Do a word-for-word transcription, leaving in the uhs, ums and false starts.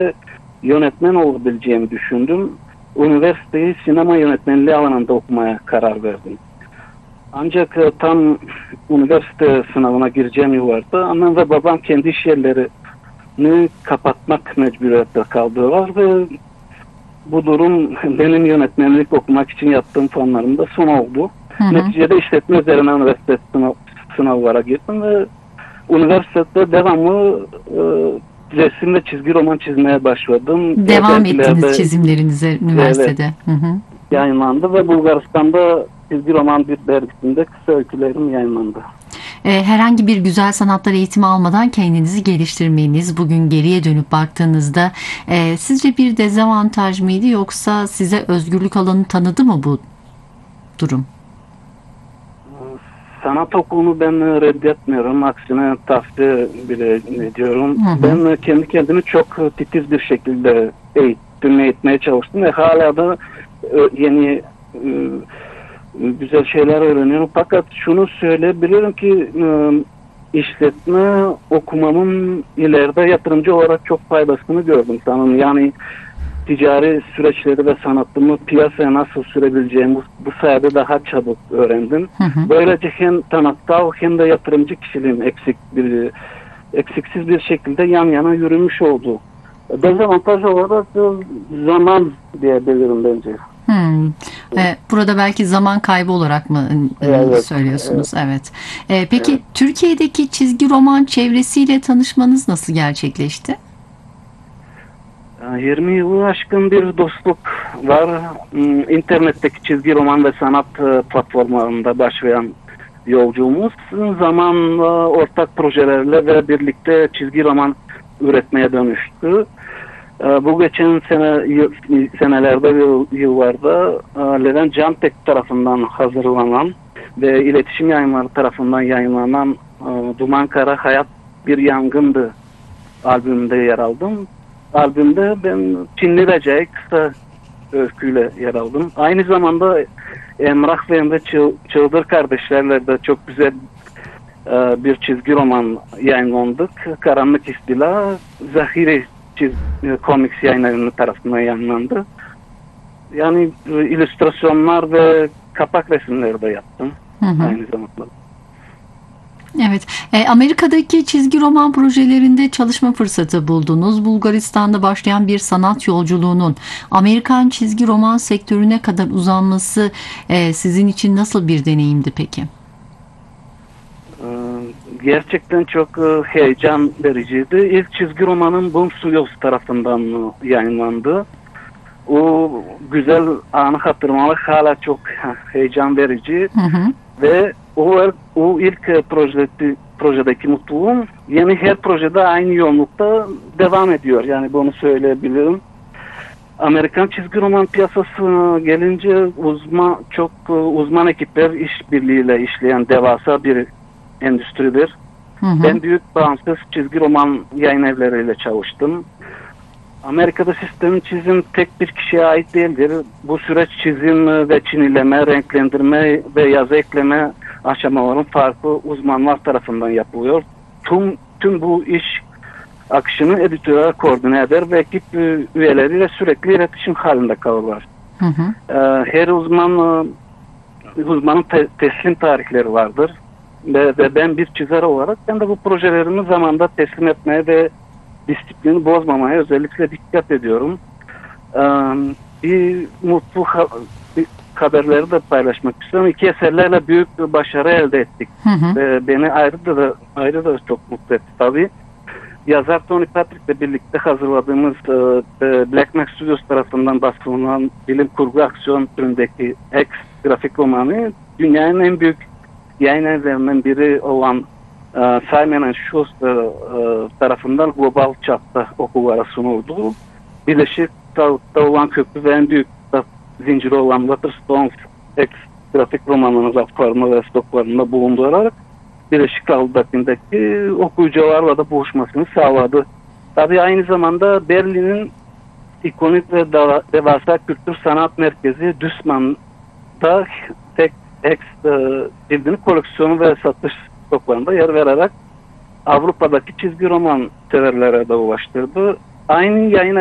yönetmen olabileceğimi düşündüm. Üniversiteyi sinema yönetmenliği alanında okumaya karar verdim. Ancak e, tam üniversite sınavına gireceğim yıl vardı. Annem ve babam kendi iş yerlerini kapatmak mecburiyette kaldılar ve bu durum benim yönetmenlik okumak için yaptığım fonlarımda son oldu. Hı hı. Neticede işletme üzerine üniversite sınav, sınavlara girdim ve üniversitede devamlı e, resim ve çizgi roman çizmeye başladım. Devam Dergilerde ettiniz çizimlerinize üniversitede. Evet. Hı hı. yayınlandı ve Bulgaristan'da çizgi roman bir dergisinde kısa öykülerim yayınlandı. E, herhangi bir güzel sanatlar eğitimi almadan kendinizi geliştirmeniz, bugün geriye dönüp baktığınızda e, sizce bir dezavantaj mıydı, yoksa size özgürlük alanı tanıdı mı bu durum? Sanat okulunu ben reddetmiyorum. Aksine tavsiye bile ediyorum. Hı hı. Ben kendi kendimi çok titiz bir şekilde eğittim, eğitmeye çalıştım ve hala da yeni güzel şeyler öğreniyorum. Fakat şunu söyleyebilirim ki işletme okumamın ileride yatırımcı olarak çok faydasını gördüm sanırım. Yani ticari süreçleri ve sanatımı piyasaya nasıl sürebileceğimi bu, bu sayede daha çabuk öğrendim. Hı hı. Böylece hem sanatsal hem de yatırımcı kişiliğim eksik bir eksiksiz bir şekilde yan yana yürümüş oldu. Dezavantaj olarak zaman diyebilirim bence. Hmm. Ee, burada belki zaman kaybı olarak mı e, Evet, söylüyorsunuz? Evet. Ee, peki Evet. Türkiye'deki çizgi roman çevresiyle tanışmanız nasıl gerçekleşti? yirmi yılı aşkın bir dostluk var. İnternetteki çizgi roman ve sanat platformlarında başlayan yolculuğumuz zamanla ortak projelerle ve birlikte çizgi roman üretmeye dönüştü. Bu geçen sene senelerde ve yıllarda Levent Cantek tarafından hazırlanan ve iletişim yayınları tarafından yayınlanan Duman Kara Hayat Bir Yangındı albümünde yer aldım. Albümde ben Çinli Recai kısa öyküyle yer aldım. Aynı zamanda Emrah ve Emre Çıldır kardeşlerle de çok güzel bir çizgi roman yayınlandık. Karanlık İstila, Zahiri çiz, Comics yayınlarının tarafından yayınlandı. Yani illüstrasyonlar ve kapak resimleri de yaptım. Hı hı. Aynı zamanda. Evet. E, Amerika'daki çizgi roman projelerinde çalışma fırsatı buldunuz. Bulgaristan'da başlayan bir sanat yolculuğunun Amerikan çizgi roman sektörüne kadar uzanması e, sizin için nasıl bir deneyimdi peki? Gerçekten çok heyecan vericiydi. İlk çizgi romanım Boom Studios tarafından yayınlandı. O güzel anı hatırlamak hala çok heyecan verici. Hı hı. Ve o, o ilk projedeki, projedeki mutluluğum yeni her projede aynı yoğunlukta devam ediyor. Yani bunu söyleyebilirim. Amerikan çizgi roman piyasasına gelince uzman çok uzman ekipler işbirliğiyle işleyen devasa bir endüstridir. Hı hı. Ben büyük bağımsız çizgi roman yayın evleriyle çalıştım. Amerika'da sistem çizim tek bir kişiye ait değildir. Bu süreç çizim ve çinileme, renklendirme ve yazı ekleme aşamaların farklı uzmanlar tarafından yapılıyor. Tüm, tüm bu iş akışını editörler koordine eder ve ekip üyeleriyle sürekli iletişim halinde kalırlar. Hı hı. Her uzman uzmanın te- teslim tarihleri vardır. Ve, ve ben bir çizer olarak ben de bu projelerimi zamanında teslim etmeye ve disiplini bozmamaya özellikle dikkat ediyorum. Bir mutlu bir haberleri de paylaşmak istiyorum. İki eserlerle büyük bir başarı elde ettik. Hı hı. Ve beni ayrı da ayrı da çok mutlu etti tabii. Yazar Tony Patrick'le birlikte hazırladığımız Black Mac Studios tarafından bastırılan bilim kurgu aksiyon türündeki X grafik romanı dünyanın en büyük yayın evlerinden biri olan Simon and Schuster tarafından global çapta okullara sunuldu. Birleşik Krallık'ta olan köklü ve en büyük zinciri olan Waterstones X grafik romanının raflarında ve stoklarında bulundurarak Birleşik Krallık'taki okuyucularla da buluşmasını sağladı. Tabii aynı zamanda Berlin'in ikonik ve devasa kültür sanat merkezi Dussmann'da tek X cildini koleksiyonu ve satış stoklarında yer vererek Avrupa'daki çizgi roman severlere de ulaştırdı. Aynı yayın